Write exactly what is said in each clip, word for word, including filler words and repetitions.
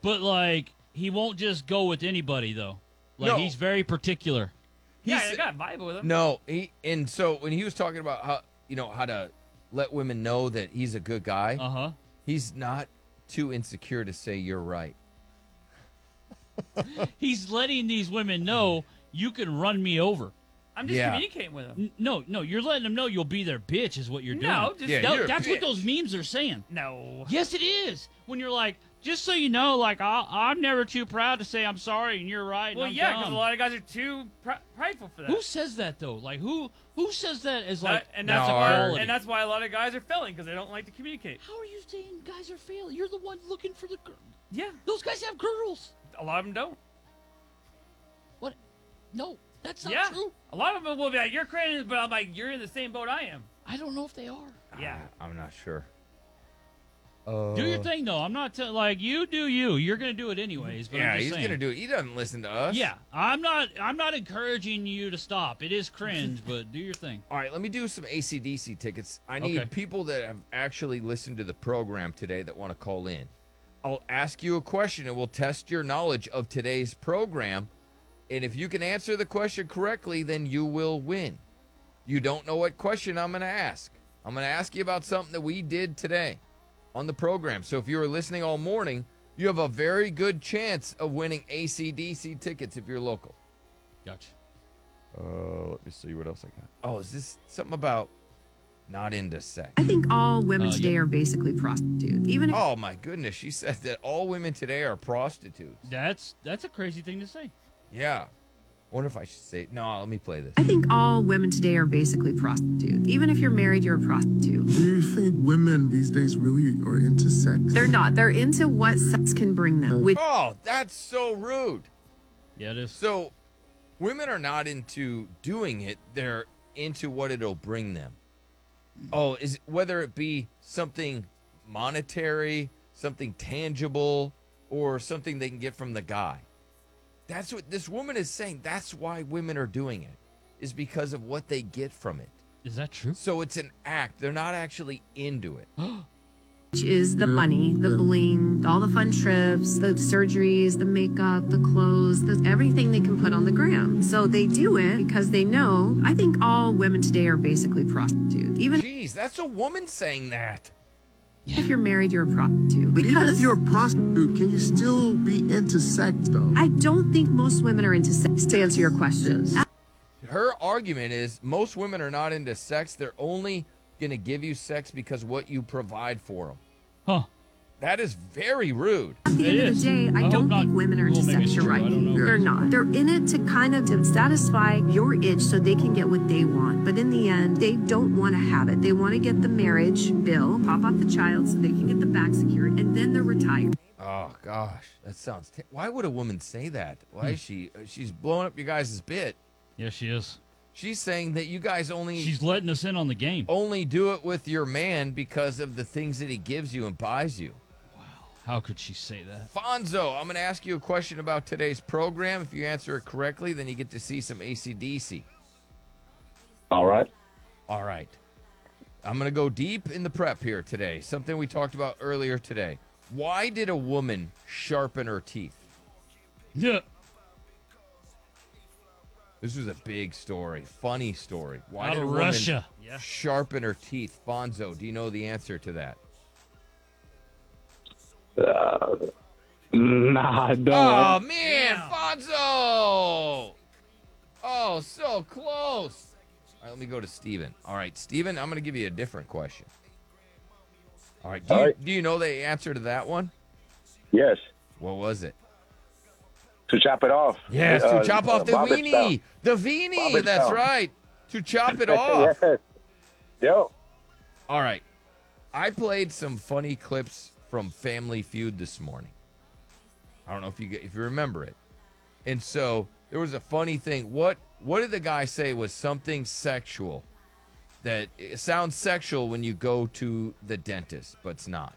But, like, he won't just go with anybody, though. Like, No. he's very particular. Yeah, He's- I got a vibe with him. No, he and so when he was talking about how you know how to let women know that he's a good guy, Uh-huh. he's not too insecure to say you're right. He's letting these women know you can run me over. I'm just Yeah. communicating with him. N- No, no, you're letting them know you'll be their bitch is what you're No, doing. just Yeah, That- you're a that's what bitch. those memes are saying. no. Yes, it is. When you're like, just so you know, like, I, I'm never too proud to say I'm sorry and you're right. and Well, I'm yeah, because dumb. a lot of guys are too pr- prideful for that. Who says that though? Like, who who says that as like That- and that's No, why, our- and that's why a lot of guys are failing because they don't like to communicate. How are you saying guys are failing? You're the one looking for the girl. Yeah, Those guys have girls. a lot of them don't. What? No, that's not yeah, true. a lot of them will be like, "You're crazy," but I'm like, "You're in the same boat I am." I don't know if they are. Yeah. Ah, I'm not sure. Uh, Do your thing though. I'm not t- like you do you. You're gonna do it anyways. But Yeah, I'm just he's saying. gonna do it. He doesn't listen to us. Yeah, I'm not. I'm not encouraging you to stop. It is cringe, but do your thing. All right, let me do some A C D C tickets. I need Okay. people that have actually listened to the program today that want to call in. I'll ask you a question and we'll test your knowledge of today's program. And if you can answer the question correctly, then you will win. You don't know what question I'm going to ask. I'm going to ask you about something that we did today on the program. So if you were listening all morning, you have a very good chance of winning A C D C tickets if you're local. Gotcha. Uh, let me see what else I got. Oh, is this something about not into sex? I think all women Uh, today yeah. are basically prostitutes. Even if Oh my goodness, she said that all women today are prostitutes. That's that's a crazy thing to say. Yeah. Wonder if I should say no, let me play this. I think all women today are basically prostitutes. Even if you're married, you're a prostitute. Do you think women these days really are into sex? They're not. They're into what sex can bring them. Which Oh, that's so rude. Yeah, it is. So women are not into doing it, they're into what it'll bring them. Oh, is whether it be something monetary, something tangible, or something they can get from the guy. That's what this woman is saying. That's why women are doing it, is because of what they get from it. Is that true? So it's an act. They're not actually into it. is the money, the bling, all the fun trips, the surgeries, the makeup, the clothes, the, everything they can put on the gram. So they do it because they know. I think all women today are basically prostitutes. Even Jeez, that's a woman saying that. if you're married, you're a prostitute. But even if Because you're a prostitute, can you still be into sex though? I don't think most women are into sex, to answer your questions. Her argument is most women are not into sex. They're only going to give you sex because what you provide for them. Huh. That is very rude. At the It end is. of the day, I, I hope don't not. think women are into Well, maybe sex. it's You're true. right. I don't know. They're not. They're in it to kind of to satisfy your itch so they can get what they want. But in the end, they don't want to have it. They want to get the marriage bill, pop off the child so they can get the back secured, and then they're retired. Oh, gosh. That sounds... T- Why would a woman say that? Why is she... uh, She's blowing up your guys' bit. Yeah, she is. She's saying that you guys only... She's letting us in on the game. only do it with your man because of the things that he gives you and buys you. How could she say that? Fonzo, I'm going to ask you a question about today's program. If you answer it correctly, then you get to see some A C D C. All right. All right. I'm going to go deep in the prep here today. Something we talked about earlier today. Why did a woman sharpen her teeth? Yeah. This was a big story, funny story. Why Out did a of woman Russia. sharpen her teeth? Fonzo, do you know the answer to that? Uh, nah, I don't. Oh, man, Fonzo! Oh, so close. All right, let me go to Steven. All right, Steven, I'm going to give you a different question. All right, do, All you, right. do you know the answer to that one? Yes. What was it? To chop it off. Yes, to Uh, chop off the Bob it style. weenie. The weenie, Bob it that's style. right. To chop it off. Yes. Yo. All right. I played some funny clips from Family Feud this morning. I don't know if you get- if you remember it. And so there was a funny thing. What what did the guy say was something sexual? That it sounds sexual when you go to the dentist, but it's not.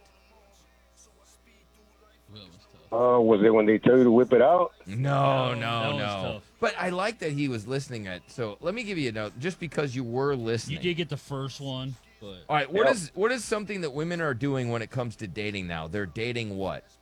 Uh, was it when they tell you to whip it out? No, that no, one's no. tough. But I like that he was listening at. So let me give you a note, just because you were listening. You did get the first one, but All right, what Yep. is what is something that women are doing when it comes to dating now? They're dating what?